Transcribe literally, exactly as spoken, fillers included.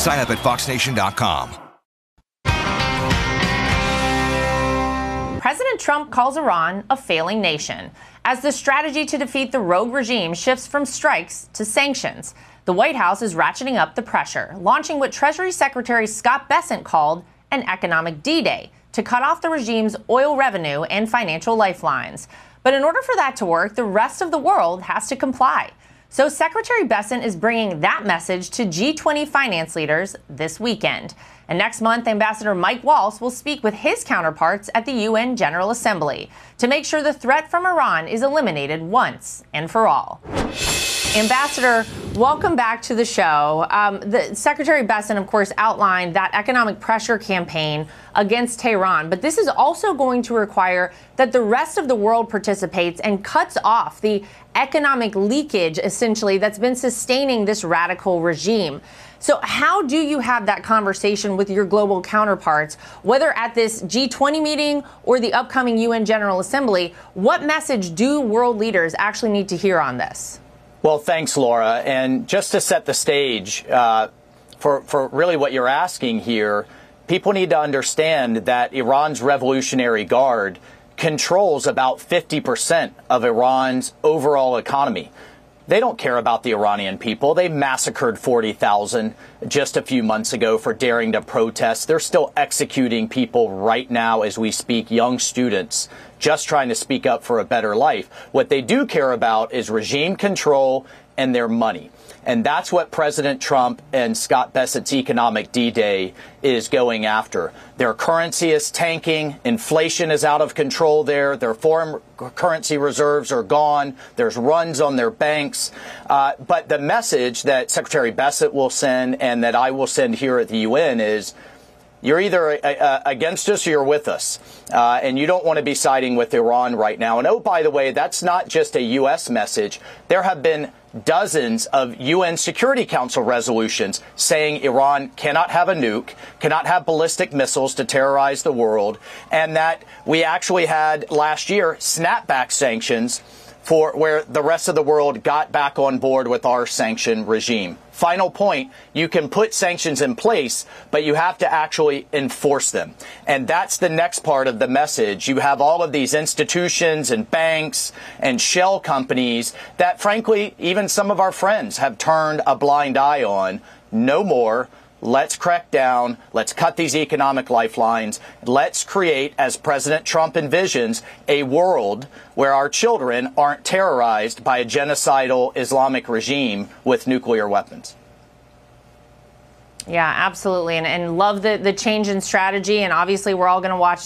Sign up at fox nation dot com. President Trump calls Iran a failing nation as the strategy to defeat the rogue regime shifts from strikes to sanctions. The White House is ratcheting up the pressure, launching what Treasury Secretary Scott Bessent called an economic D-Day to cut off the regime's oil revenue and financial lifelines. But in order for that to work, the rest of the world has to comply. So Secretary Bessent is bringing that message to G twenty finance leaders this weekend. And next month, Ambassador Mike Waltz will speak with his counterparts at the U N General Assembly to make sure the threat from Iran is eliminated once and for all. Ambassador, welcome back to the show. Um, the Secretary Bessent, of course, outlined that economic pressure campaign against Tehran, but this is also going to require that the rest of the world participates and cuts off the economic leakage, essentially, that's been sustaining this radical regime. So how do you have that conversation with your global counterparts, whether at this G twenty meeting or the upcoming U N General Assembly? What message do world leaders actually need to hear on this? Well, thanks, Laura. And just to set the stage uh, for, for really what you're asking here, people need to understand that Iran's Revolutionary Guard controls about fifty percent of Iran's overall economy. They don't care about the Iranian people. They massacred forty thousand just a few months ago for daring to protest. They're still executing people right now as we speak, young students just trying to speak up for a better life. What they do care about is regime control and their money. And that's what President Trump and Scott Bessent's economic D-Day is going after. Their currency is tanking. Inflation is out of control there. Their foreign currency reserves are gone. There's runs on their banks. Uh, but the message that Secretary Bessent will send and that I will send here at the U N is, you're either uh, against us or you're with us. Uh, and you don't want to be siding with Iran right now. And oh, by the way, that's not just a U S message. There have been dozens of U N Security Council resolutions saying Iran cannot have a nuke, cannot have ballistic missiles to terrorize the world, and that we actually had last year snapback sanctions for where the rest of the world got back on board with our sanction regime. Final point, you can put sanctions in place, but you have to actually enforce them. And that's the next part of the message. You have all of these institutions and banks and shell companies that, frankly, even some of our friends have turned a blind eye on. No more. Let's crack down. Let's cut these economic lifelines. Let's create, as President Trump envisions, a world where our children aren't terrorized by a genocidal Islamic regime with nuclear weapons. Yeah, absolutely. And, and love the, the change in strategy. And obviously, we're all going to watch